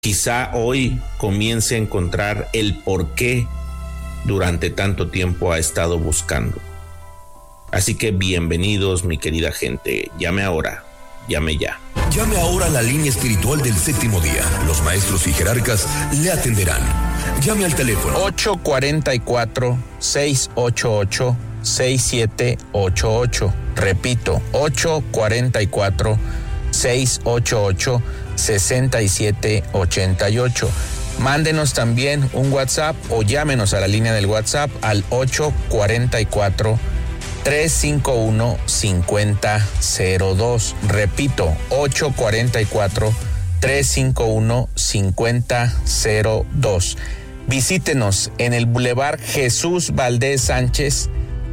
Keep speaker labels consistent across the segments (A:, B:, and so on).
A: Quizá hoy comience a encontrar el por qué durante tanto tiempo ha estado buscando. Así que bienvenidos, mi querida gente. Llame ahora, llame ya.
B: Llame ahora a la línea espiritual del séptimo día. Los maestros y jerarcas le atenderán. Llame al teléfono
C: 844-688-6788. Repito, 844-688-6788. Mándenos también un WhatsApp o llámenos a la línea del WhatsApp al 844-351-5002. Repito, 844-351-5002. Visítenos en el Boulevard Jesús Valdés Sánchez,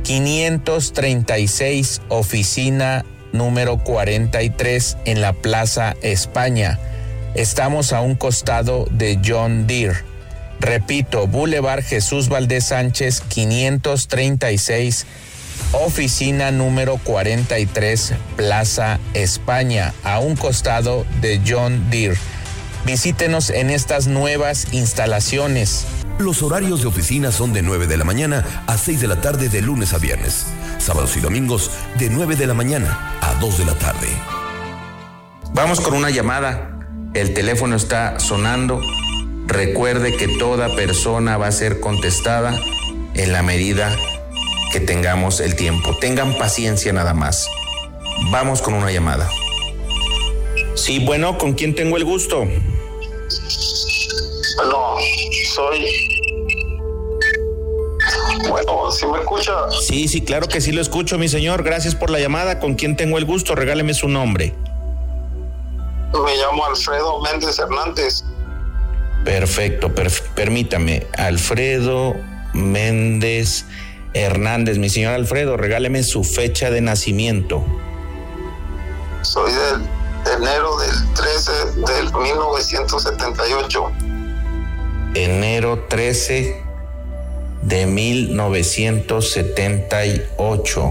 C: 536, oficina número 43 en la Plaza España. Estamos a un costado de John Deere. Repito, Boulevard Jesús Valdés Sánchez, 536, oficina número 43, Plaza España, a un costado de John Deere. Visítenos en estas nuevas instalaciones.
B: Los horarios de oficina son de 9 de la mañana a 6 de la tarde de lunes a viernes. Sábados y domingos de 9 de la mañana a 2 de la tarde.
A: Vamos con una llamada. El teléfono está sonando. Recuerde que toda persona va a ser contestada en la medida que tengamos el tiempo. Tengan paciencia nada más. Vamos con una llamada. Sí, bueno, ¿con quién tengo el gusto?
D: Bueno, ¿sí me escucha?
A: Sí, claro que sí lo escucho, mi señor. Gracias por la llamada. ¿Con quién tengo el gusto? Regáleme su nombre.
D: Me llamo Alfredo Méndez Hernández.
A: Perfecto, permítame. Alfredo Méndez Hernández. Mi señor Alfredo, regáleme su fecha de nacimiento.
D: Soy del enero del 13 del 1978.
A: Enero 13 de 1978.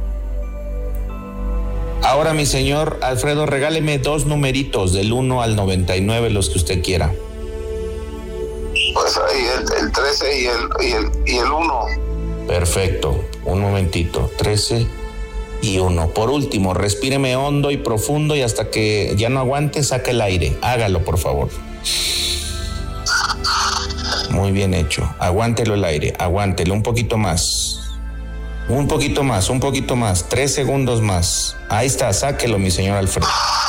A: Ahora, mi señor Alfredo, regáleme dos numeritos del 1 al 99, los que usted quiera.
D: Pues ahí el 13 y el 1.
A: Perfecto, un momentito, 13 y 1. Por último, respíreme hondo y profundo y hasta que ya no aguante, saque el aire. Hágalo, por favor. Muy bien hecho. Aguántelo el aire, aguántelo un poquito más. Un poquito más, 3 segundos más. Ahí está, sáquelo, mi señor Alfredo.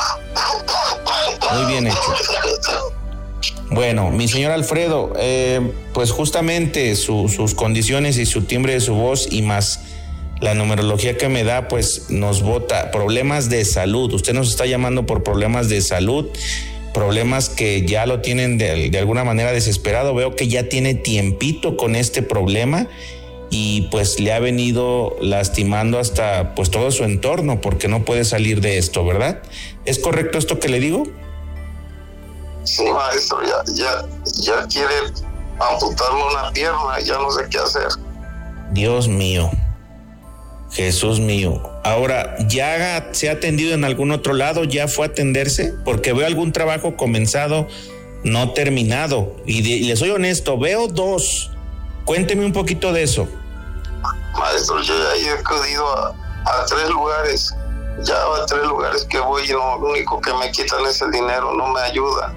A: Muy bien hecho. Bueno, mi señor Alfredo, pues justamente sus condiciones y su timbre de su voz y más la numerología que me da, pues nos bota problemas de salud. Usted nos está llamando por problemas de salud, problemas que ya lo tienen de alguna manera desesperado. Veo que ya tiene tiempito con este problema y pues le ha venido lastimando hasta pues todo su entorno porque no puede salir de esto, ¿verdad? ¿Es correcto esto que le digo?
D: Sí, maestro, ya quiere amputarme una pierna, ya no sé qué hacer.
A: Dios mío, Jesús mío. Ahora, ¿ya se ha atendido en algún otro lado? ¿Ya fue a atenderse? Porque veo algún trabajo comenzado, no terminado. Y le soy honesto, veo 2. Cuénteme un poquito de eso.
D: Maestro, yo ya he acudido a 3 lugares. Ya a 3 lugares que voy y no, lo único que me quitan es el dinero, no me ayudan.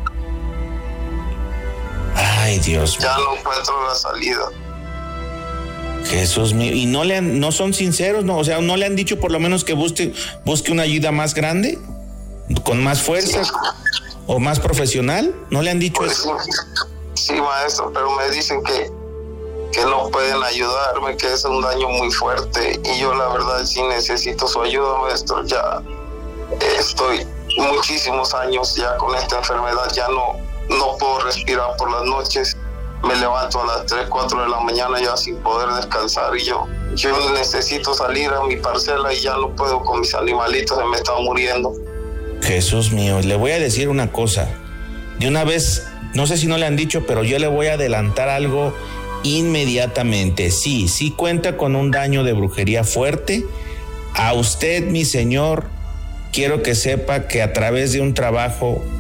A: Ay, Dios mío.
D: Ya no encuentro la salida.
A: Jesús mío. ¿Y no son sinceros? ¿No? O sea, ¿no le han dicho por lo menos que busque una ayuda más grande? ¿Con más fuerza? Sí. ¿O más profesional? ¿No le han dicho
D: pues
A: eso?
D: Sí, maestro, pero me dicen que no pueden ayudarme, que es un daño muy fuerte. Y yo la verdad sí necesito su ayuda, maestro. Ya estoy muchísimos años ya con esta enfermedad. Ya no puedo respirar por las noches. Me levanto a las 3, 4 de la mañana ya sin poder descansar y yo necesito salir a mi parcela y ya no puedo con mis animalitos, se me están muriendo.
A: Jesús mío, le voy a decir una cosa. De una vez, no sé si no le han dicho, pero yo le voy a adelantar algo inmediatamente. Sí cuenta con un daño de brujería fuerte. A usted, mi señor, quiero que sepa que a través de un trabajo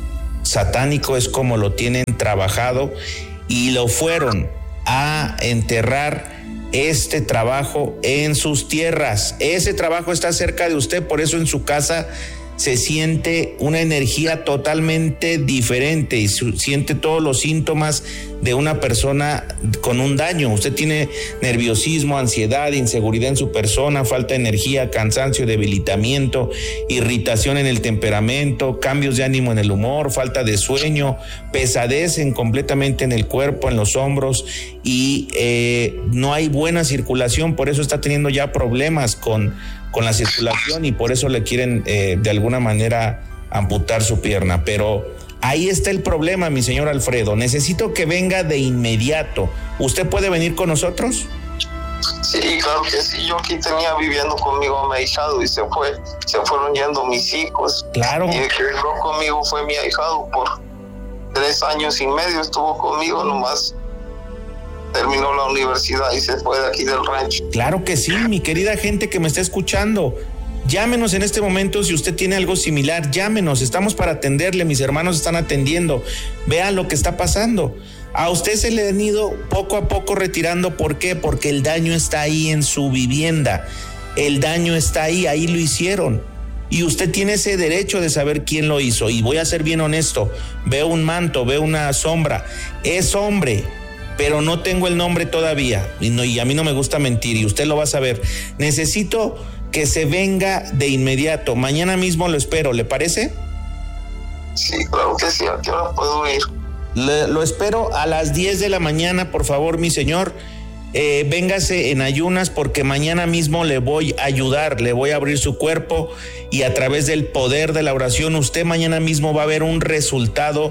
A: satánico, es como lo tienen trabajado, y lo fueron a enterrar este trabajo en sus tierras. Ese trabajo está cerca de usted, por eso en su casa se siente una energía totalmente diferente y siente todos los síntomas de una persona con un daño. Usted tiene nerviosismo, ansiedad, inseguridad en su persona, falta de energía, cansancio, debilitamiento, irritación en el temperamento, cambios de ánimo en el humor, falta de sueño, pesadez completamente en el cuerpo, en los hombros, y no hay buena circulación. Por eso está teniendo ya problemas con la circulación y por eso le quieren de alguna manera amputar su pierna. Pero ahí está el problema, mi señor Alfredo. Necesito que venga de inmediato. ¿Usted puede venir con nosotros?
D: Sí, claro que sí. Yo aquí tenía viviendo conmigo a mi ahijado y se fueron yendo mis hijos.
A: Claro.
D: Y el que vino conmigo fue mi ahijado por 3 años y medio. Estuvo conmigo nomás. Terminó la universidad y se fue de aquí del rancho.
A: Claro que sí, mi querida gente que me está escuchando. Llámenos en este momento si usted tiene algo similar, llámenos, estamos para atenderle, mis hermanos están atendiendo. Vean lo que está pasando. A usted se le han ido poco a poco retirando. ¿Por qué? Porque el daño está ahí en su vivienda. El daño está ahí lo hicieron. Y usted tiene ese derecho de saber quién lo hizo. Y voy a ser bien honesto, veo un manto, veo una sombra, es hombre, pero no tengo el nombre todavía, y a mí no me gusta mentir, y usted lo va a saber. Necesito que se venga de inmediato, mañana mismo lo espero, ¿le parece?
D: Sí, claro que sí. ¿A qué hora puedo ir?
A: Lo espero a las 10 de la mañana, por favor, mi señor. Véngase en ayunas, porque mañana mismo le voy a ayudar, le voy a abrir su cuerpo, y a través del poder de la oración, usted mañana mismo va a ver un resultado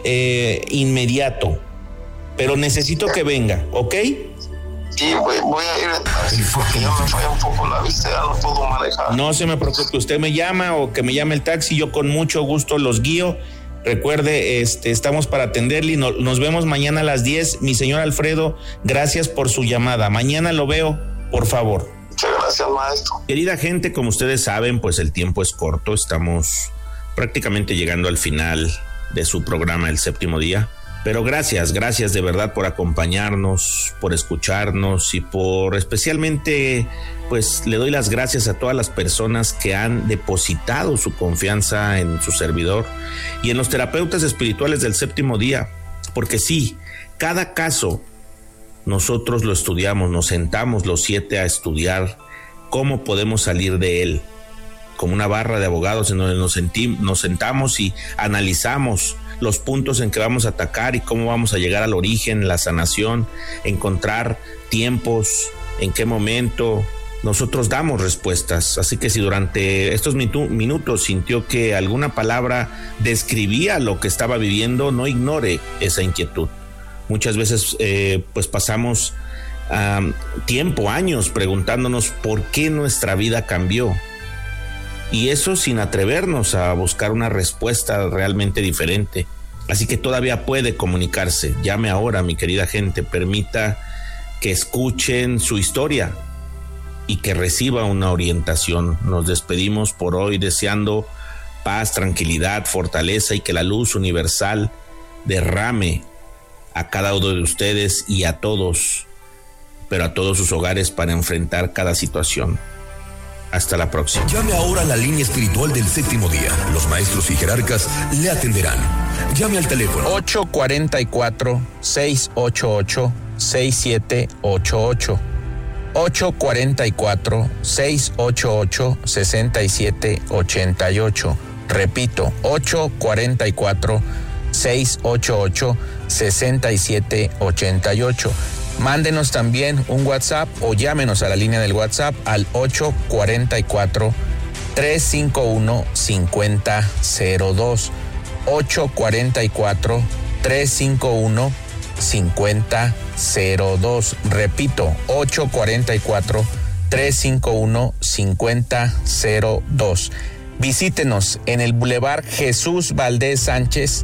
A: inmediato. Pero necesito que venga, ¿ok?
D: Sí, voy a ir en taxi porque ya me falla un poco la vista, ya no puedo manejar.
A: No se me preocupe, usted me llama o que me llame el taxi, yo con mucho gusto los guío. Recuerde, estamos para atenderle y nos vemos mañana a las 10. Mi señor Alfredo, gracias por su llamada. Mañana lo veo, por favor.
D: Muchas gracias, maestro.
A: Querida gente, como ustedes saben, pues el tiempo es corto. Estamos prácticamente llegando al final de su programa El Séptimo Día. Pero gracias de verdad por acompañarnos, por escucharnos y por especialmente, pues le doy las gracias a todas las personas que han depositado su confianza en su servidor y en los terapeutas espirituales del Séptimo Día, porque sí, cada caso nosotros lo estudiamos, nos sentamos los 7 a estudiar cómo podemos salir de él, como una barra de abogados en donde nos sentamos y analizamos los puntos en que vamos a atacar y cómo vamos a llegar al origen, la sanación, encontrar tiempos, en qué momento. Nosotros damos respuestas, así que si durante estos minutos sintió que alguna palabra describía lo que estaba viviendo, no ignore esa inquietud. Muchas veces pues pasamos tiempo, años preguntándonos por qué nuestra vida cambió. Y eso sin atrevernos a buscar una respuesta realmente diferente. Así que todavía puede comunicarse. Llame ahora, mi querida gente. Permita que escuchen su historia y que reciba una orientación. Nos despedimos por hoy deseando paz, tranquilidad, fortaleza y que la luz universal derrame a cada uno de ustedes y a todos, pero a todos sus hogares para enfrentar cada situación. Hasta la próxima.
B: Llame ahora a la línea espiritual del Séptimo Día. Los maestros y jerarcas le atenderán. Llame al teléfono
C: 844-688-6788. 844-688-6788. Repito, 844-688-6788. Mándenos también un WhatsApp o llámenos a la línea del WhatsApp al 844-351-5002. 844-351-5002. Repito, 844-351-5002. Visítenos en el Boulevard Jesús Valdés Sánchez,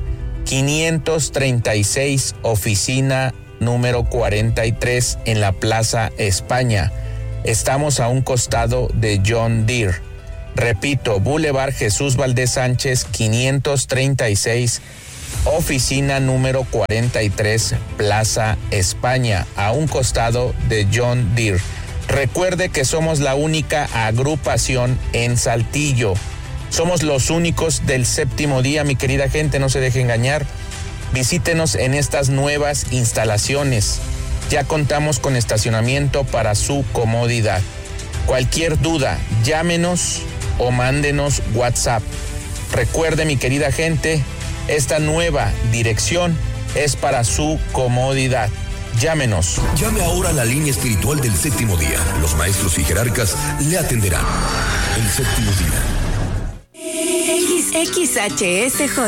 C: 536, oficina número 43 en la Plaza España. Estamos a un costado de John Deere. Repito, Boulevard Jesús Valdés Sánchez, 536, oficina número 43, Plaza España, a un costado de John Deere. Recuerde que somos la única agrupación en Saltillo. Somos los únicos del Séptimo Día, mi querida gente, no se deje engañar. Visítenos en estas nuevas instalaciones. Ya contamos con estacionamiento para su comodidad. Cualquier duda, llámenos o mándenos WhatsApp. Recuerde, mi querida gente, esta nueva dirección es para su comodidad. Llámenos.
B: Llame ahora a la línea espiritual del Séptimo Día. Los maestros y jerarcas le atenderán. El Séptimo Día.
E: XHSJ